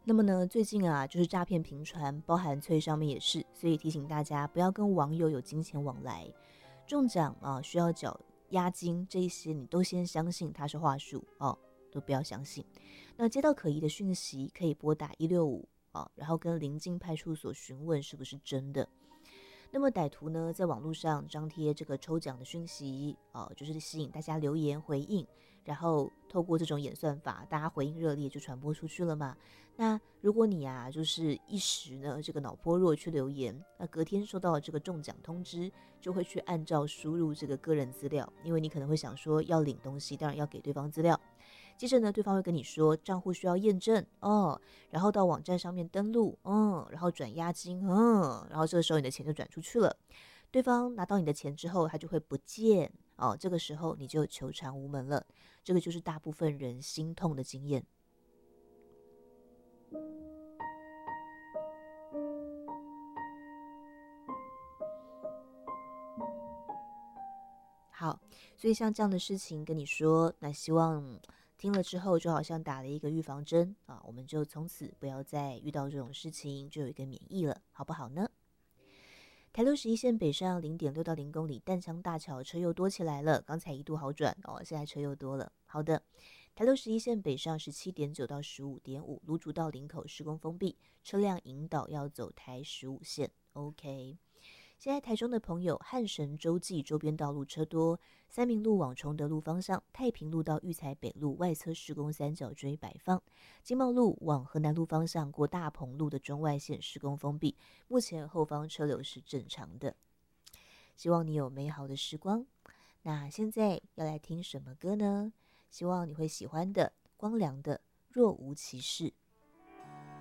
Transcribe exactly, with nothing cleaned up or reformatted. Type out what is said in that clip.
那么呢，最近啊，就是诈骗频传，包含脆上面也是，所以提醒大家不要跟网友有金钱往来。中奖啊，需要缴押金，这一些你都先相信它是话术哦，都不要相信。那接到可疑的讯息，可以拨打一六五啊，然后跟邻近派出所询问是不是真的。那么歹徒呢，在网络上张贴这个抽奖的讯息，呃，就是吸引大家留言回应，然后透过这种演算法，大家回应热烈就传播出去了嘛。那如果你啊，就是一时呢这个脑波弱去留言，那隔天收到这个中奖通知，就会去按照输入这个个人资料，因为你可能会想说要领东西，当然要给对方资料。接着呢，对方会跟你说账户需要验证哦，然后到网站上面登录，嗯，然后转押金，嗯，然后这个时候你的钱就转出去了。对方拿到你的钱之后，他就会不见哦，这个时候你就求偿无门了。这个就是大部分人心痛的经验。好，所以像这样的事情跟你说，那希望听了之后就好像打了一个预防针啊，我们就从此不要再遇到这种事情，就有一个免疫了，好不好呢？台六十一线北上零点六到零公里，淡江大桥车又多起来了，刚才一度好转哦，现在车又多了。好的，台六十一线北上十七点九到十五点五，芦竹到林口施工封闭，车辆引导要走台十五线。OK。现在台中的朋友，汉神洲际周边道路车多，三民路往崇德路方向，太平路到育才北路外侧施工三角锥摆放，经贸路往河南路方向过大鹏路的中外线施工封闭，目前后方车流是正常的。希望你有美好的时光。那现在要来听什么歌呢？希望你会喜欢的，光良的《若无其事》。